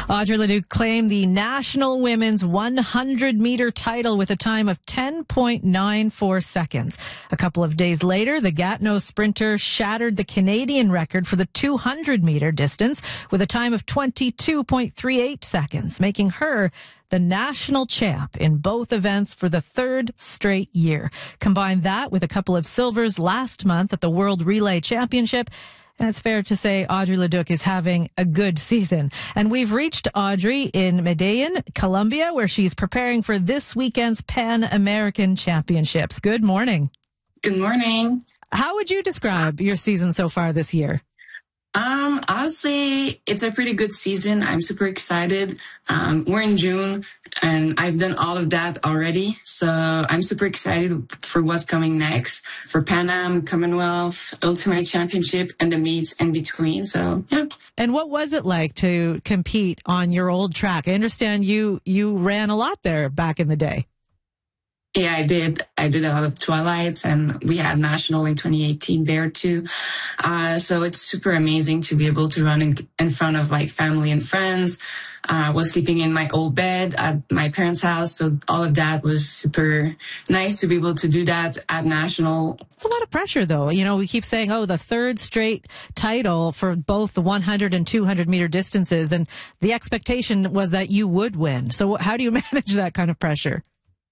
Audrey Leduc claimed the national women's 100-meter title with a time of 10.94 seconds. A couple of days later, the Gatineau sprinter shattered the Canadian record for the 200-meter distance with a time of 22.38 seconds, making her the national champ in both events for the third straight year. Combine that with a couple of silvers last month at the World Relay Championship, and it's fair to say Audrey Leduc is having a good season. And we've reached Audrey in Medellin, Colombia, where she's preparing for this weekend's Pan American Championships. Good morning. Good morning. How would you describe your season so far this year? I'll say it's a pretty good season. I'm super excited. We're in June and I've done all of that already. So I'm super excited for what's coming next for Pan Am, Commonwealth, Ultimate Championship, and the meets in between. So, yeah. And what was it like to compete on your old track? I understand you ran a lot there back in the day. Yeah, I did. I did a lot of Twilights, and we had national in 2018 there too. So it's super amazing to be able to run in front of like family and friends. I was sleeping in my old bed at my parents' house. So all of that was super nice to be able to do that at national. It's a lot of pressure though. You know, we keep saying, the third straight title for both the 100 and 200 meter distances. And the expectation was that you would win. So how do you manage that kind of pressure?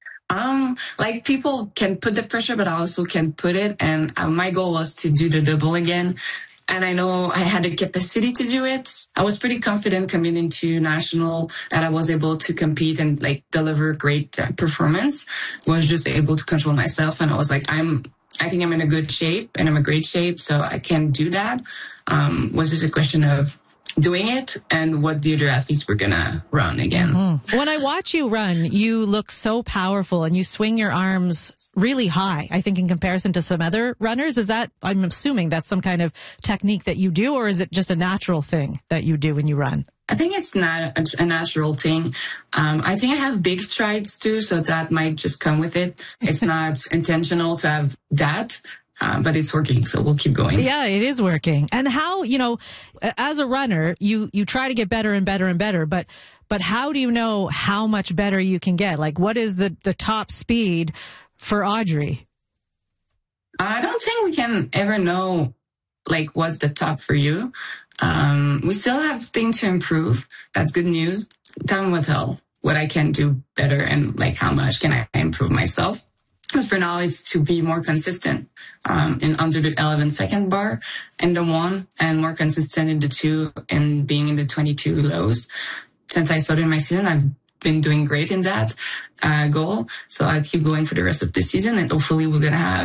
Like people can put the pressure, but I also can put it. And my goal was to do the double again. And I know I had the capacity to do it. I was pretty confident coming into national that I was able to compete and like deliver great performance. Was just able to control myself. And I was like, I think I'm in a good shape and I'm in great shape. So I can do that. Was just a question of doing it and what the other athletes were gonna run again. Mm-hmm. When I watch you run, you look so powerful and you swing your arms really high, I think, in comparison to some other runners. Is that, I'm assuming that's some kind of technique that you do, or is it just a natural thing that you do when you run? I think it's not a natural thing. I think I have big strides too, so that might just come with it. It's not intentional to have that. But it's working, so we'll keep going. Yeah, it is working. And how, as a runner, you try to get better and better and better, but how do you know how much better you can get? Like, what is the top speed for Audrey? I don't think we can ever know, like, what's the top for you. We still have things to improve. That's good news. Time will tell what I can do better and, like, how much can I improve myself. But for now, it's to be more consistent in under the 11-second bar and the 1, and more consistent in the 2 and being in the 22 lows. Since I started my season, I've been doing great in that goal. So I'll keep going for the rest of the season, and hopefully we're going to have